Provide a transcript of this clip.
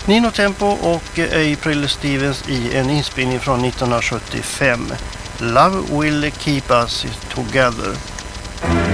Nino Tempo och April Stevens i en inspelning från 1975. Love Will Keep Us Together.